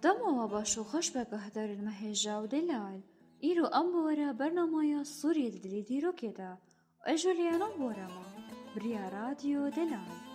دما باشو خوش بگهدار المهجة ودلال إيرو أمبورا برنامج سوري دلي ديرو كده أجوليانا بورما بريا راديو دلال